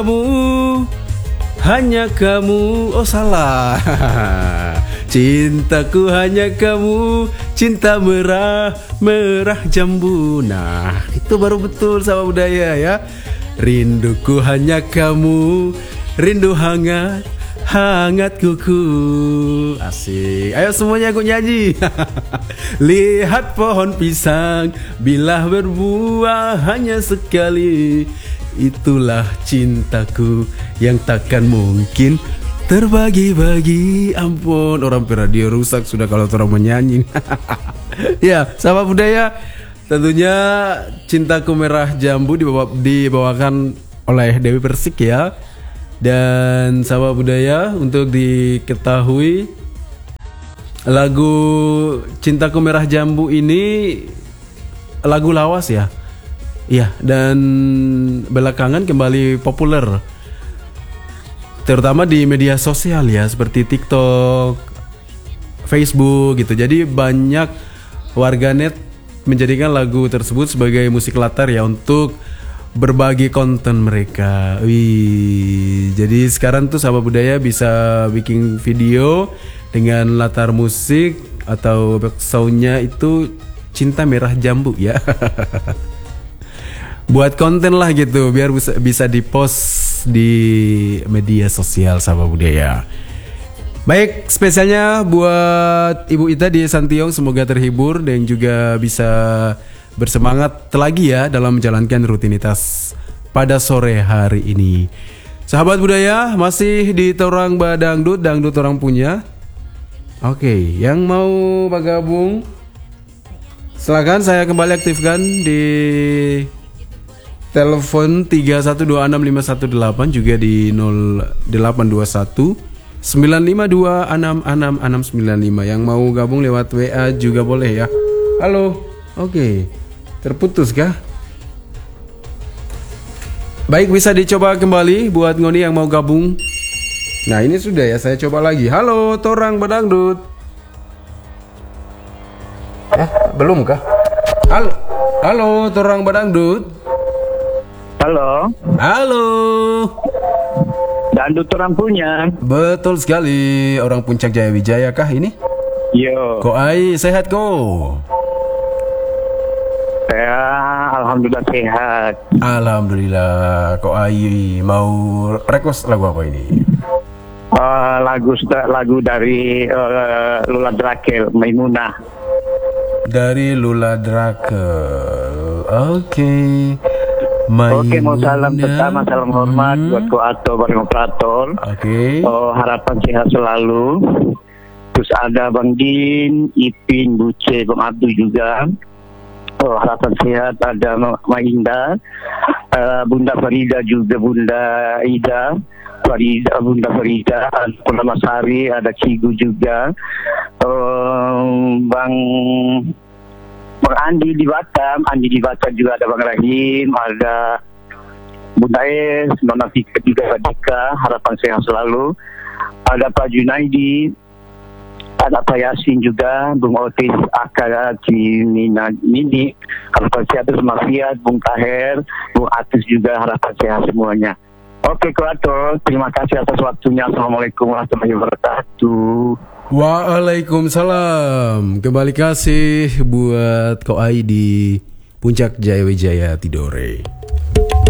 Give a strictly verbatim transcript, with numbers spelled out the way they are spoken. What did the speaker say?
kamu, hanya kamu. Oh salah. Cintaku hanya kamu, cinta merah, merah jambu. Nah, itu baru betul sama budaya ya. Rinduku hanya kamu, rindu hangat, hangat kuku. Asik. Ayo semuanya aku nyanyi. Lihat pohon pisang, bila berbuah hanya sekali. Itulah cintaku yang takkan mungkin terbagi-bagi. Ampun, orang radio rusak sudah kalau orang menyanyi. Ya, sama budaya. Tentunya Cintaku Merah Jambu dibawa, dibawakan oleh Dewi Persik ya. Dan sama budaya untuk diketahui, lagu Cintaku Merah Jambu ini lagu lawas ya. Iya, dan belakangan kembali populer, terutama di media sosial ya, seperti TikTok, Facebook gitu. Jadi banyak warganet menjadikan lagu tersebut sebagai musik latar ya untuk berbagi konten mereka. Wih, jadi sekarang tuh sama budaya bisa bikin video dengan latar musik atau soundnya itu Cinta Merah Jambu ya. Buat konten lah gitu, biar bisa, bisa dipost di media sosial sama budaya. Baik, spesialnya buat Ibu Ita di Santiong, semoga terhibur dan juga bisa bersemangat lagi ya dalam menjalankan rutinitas pada sore hari ini. Sahabat budaya, masih di Torang Badangdut, dangdut orang punya. Oke, yang mau bergabung silakan, saya kembali aktifkan di telepon tiga satu dua enam lima satu delapan, juga di nol delapan dua satu sembilan lima dua enam enam enam sembilan lima. Yang mau gabung lewat W A juga boleh ya. Halo. Oke. Terputus kah? Baik, bisa dicoba kembali buat ngoni yang mau gabung. Nah, ini sudah ya, saya coba lagi. Halo, Torang Badangdut. Eh, belum kah? Halo. Halo, Torang Badangdut. Halo. Halo. Dangdut orang punya. Betul sekali, orang Puncak Jaya Wijaya kah ini? Yo. Ko ai sehat ko? Saya alhamdulillah sehat. Alhamdulillah. Ko ai mau request lagu apa ini? Uh, lagu lagu dari uh, Lula Drakel, Maimunah. Dari Lula Drakel. Oke. Okay. Oke, mau salam pertama, salam hormat hmm. buat Ko Ato bareng operator. Oke. Okay. Oh, harapan sehat selalu. Terus ada Bang Din, Ipin, Buce, Bang Abdul juga. Oh, harapan sehat ada Ma Indah, uh, Bunda Farida juga, Bunda Ida, Farida, Bunda Farida, Bunda Masari, ada Cigu juga. Uh, Bang Bang Andi di Batam, Andi di Batam juga ada Bang Rahim, ada Bunda Es, Nona Fika juga, Dika, harapan sehat selalu. Ada Pak Junaidi, ada Pak Yasin juga, Bung Otis, Aka, Cimina, Nini, harapan sehat sama Fiat, Bung Taher, Bung Atis juga, harapan sehat semuanya. Oke, Kuato, terima kasih atas waktunya. Assalamualaikum warahmatullahi wabarakatuh. Waalaikumsalam. Kembali kasih buat Ko Ai di Puncak Jaya Wijaya Tidore.